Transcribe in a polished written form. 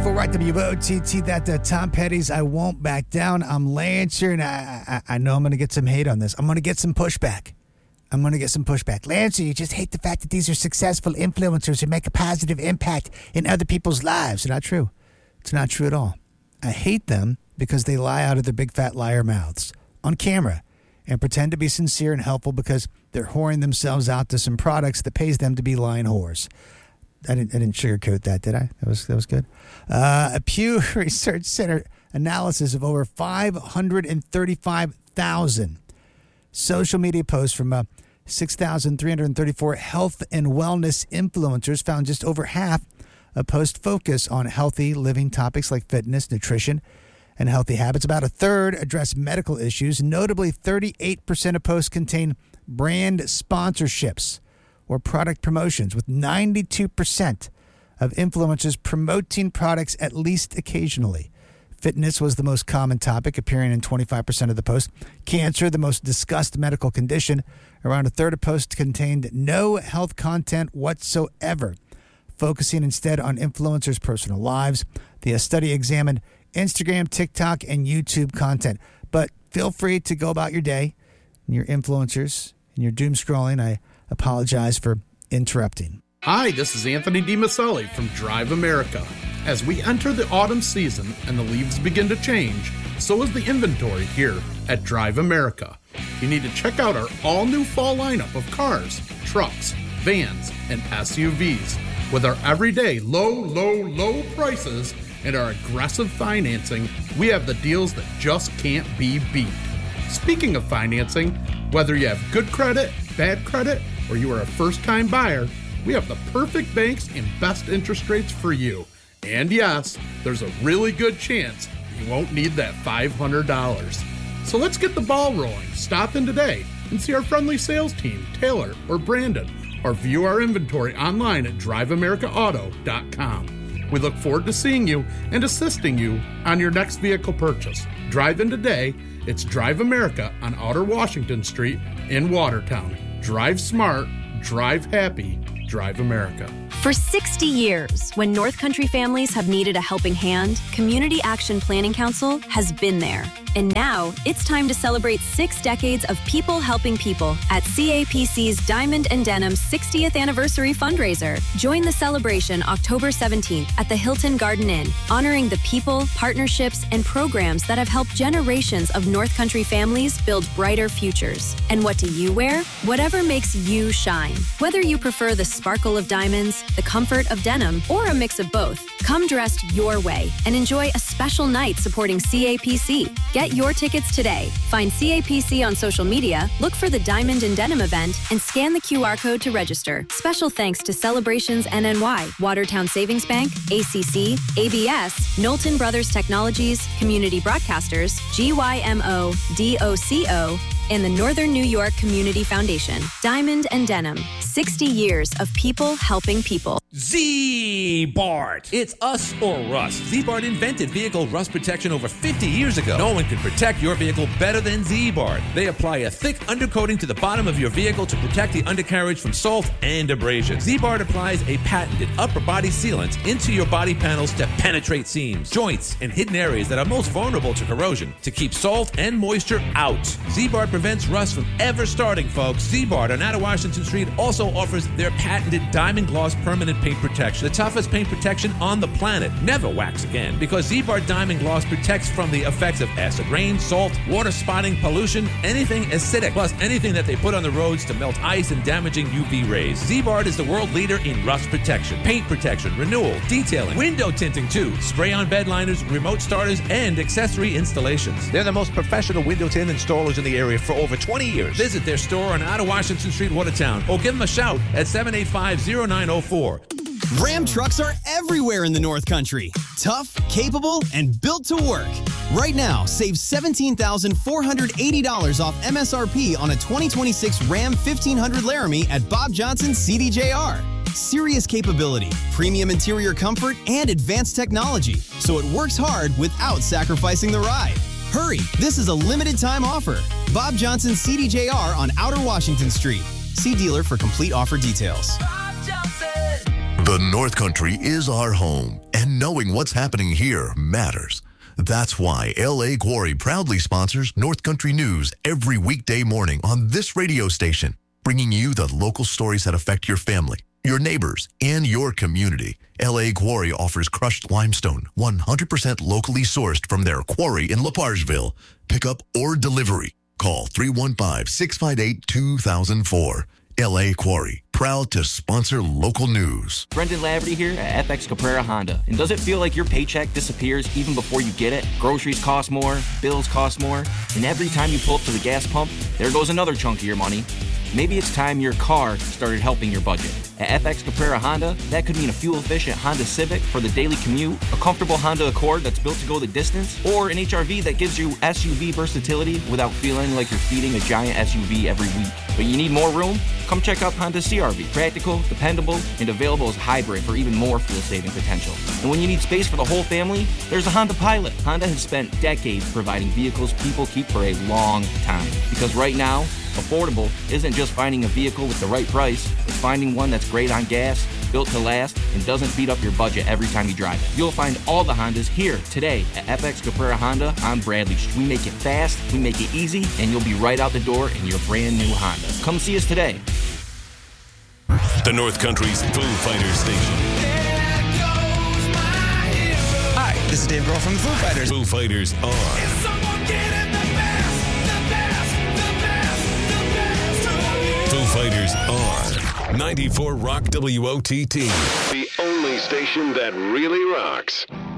94 right WOTT. That Tom Petty's I Won't Back Down. I'm Lancer, and I know I'm going to get some hate on this. I'm going to get some pushback. Lancer, you just hate the fact that these are successful influencers who make a positive impact in other people's lives. It's not true. It's not true at all. I hate them because they lie out of their big fat liar mouths on camera and pretend to be sincere and helpful because they're whoring themselves out to some products that pays them to be lying whores. I didn't sugarcoat that, did I? That was good. A Pew Research Center analysis of over 535,000 social media posts from 6,334 health and wellness influencers found just over half of posts focus on healthy living topics like fitness, nutrition, and healthy habits. About a third address medical issues. Notably, 38% of posts contain brand sponsorships or product promotions, with 92% of influencers promoting products at least occasionally. Fitness was the most common topic, appearing in 25% of the posts. Cancer, the most discussed medical condition. Around a third of posts contained no health content whatsoever, focusing instead on influencers' personal lives. The study examined Instagram, TikTok, and YouTube content. But feel free to go about your day and your influencers and your doom scrolling. I apologize for interrupting. Hi, this is Anthony DiMaselli from Drive America. As we enter the autumn season and the leaves begin to change, so is the inventory here at Drive America. You need to check out our all-new fall lineup of cars, trucks, vans, and SUVs. With our everyday low prices and our aggressive financing, we have the deals that just can't be beat. Speaking of financing, whether you have good credit, bad credit, or you are a first-time buyer, we have the perfect banks and best interest rates for you. And yes, there's a really good chance you won't need that $500. So let's get the ball rolling. Stop in today and see our friendly sales team, Taylor or Brandon, or view our inventory online at driveamericaauto.com. We look forward to seeing you and assisting you on your next vehicle purchase. Drive in today. It's Drive America on Outer Washington Street in Watertown. Drive smart, drive happy, Drive America. For 60 years, when North Country families have needed a helping hand, Community Action Planning Council has been there. And now it's time to celebrate 6 decades of people helping people at CAPC's Diamond and Denim 60th Anniversary Fundraiser. Join the celebration October 17th at the Hilton Garden Inn, honoring the people, partnerships, and programs that have helped generations of North Country families build brighter futures. And what do you wear? Whatever makes you shine. Whether you prefer the sparkle of diamonds, the comfort of denim, or a mix of both, come dressed your way and enjoy a special night supporting CAPC. Get your tickets today. Find CAPC on social media, look for the Diamond and Denim event, and scan the QR code to register. Special thanks to Celebrations NNY, Watertown Savings Bank, ACC, ABS, Knowlton Brothers Technologies, Community Broadcasters, GYMO, DOCO, and the Northern New York Community Foundation. Diamond and Denim, 60 years of people helping people. Z-Bart. It's us or rust. Z-Bart invented vehicle rust protection over 50 years ago. No one can protect your vehicle better than Z-Bart. They apply a thick undercoating to the bottom of your vehicle to protect the undercarriage from salt and abrasion. Z-Bart applies a patented upper body sealant into your body panels to penetrate seams, joints, and hidden areas that are most vulnerable to corrosion to keep salt and moisture out. Z-Bart prevents rust from ever starting, folks. Z-Bart on Outer Washington Street also offers their patented Diamond Gloss permanent paint protection, the toughest paint protection on the planet. Never wax again, because Z-Bart Diamond Gloss protects from the effects of acid rain, salt, water spotting, pollution, anything acidic, plus anything that they put on the roads to melt ice and damaging UV rays. Z-Bart is the world leader in rust protection, paint protection, renewal, detailing, window tinting too, spray-on bed liners, remote starters, and accessory installations. They're the most professional window tint installers in the area for over 20 years. Visit their store on Outer Washington Street, Watertown, or give them a shout at 785-0904. Ram trucks are everywhere in the North Country. Tough, capable, and built to work. Right now, save $17,480 off MSRP on a 2026 Ram 1500 Laramie at Bob Johnson CDJR. Serious capability, premium interior comfort, and advanced technology, so it works hard without sacrificing the ride. Hurry, this is a limited time offer. Bob Johnson CDJR on Outer Washington Street. See dealer for complete offer details. The North Country is our home, and knowing what's happening here matters. That's why L.A. Quarry proudly sponsors North Country News every weekday morning on this radio station, bringing you the local stories that affect your family, your neighbors, and your community. L.A. Quarry offers crushed limestone, 100% locally sourced from their quarry in LaPargeville. Pickup or delivery. Call 315-658-2004. L.A. Quarry, proud to sponsor local news. Brendan Laverty here at FX Caprera Honda. And does it feel like your paycheck disappears even before you get it? Groceries cost more, bills cost more, and every time you pull up to the gas pump, there goes another chunk of your money. Maybe it's time your car started helping your budget. At FX Caprera Honda, that could mean a fuel-efficient Honda Civic for the daily commute, a comfortable Honda Accord that's built to go the distance, or an HRV that gives you SUV versatility without feeling like you're feeding a giant SUV every week. But you need more room? Come check out Honda CR-V. Practical, dependable, and available as hybrid for even more fuel-saving potential. And when you need space for the whole family, there's a Honda Pilot. Honda has spent decades providing vehicles people keep for a long time. Because right now, affordable isn't just finding a vehicle with the right price, it's finding one that's great on gas, built to last, and doesn't beat up your budget every time you drive it. You'll find all the Hondas here today at FX Caprera Honda on Bradley Street. We make it fast, we make it easy, and you'll be right out the door in your brand new Honda. Come see us today. The North Country's Foo Fighters station. Hi, this is Dave Grohl from the Foo Fighters. Foo Fighters are. Foo Fighters are 94 Rock WOTT. The only station that really rocks.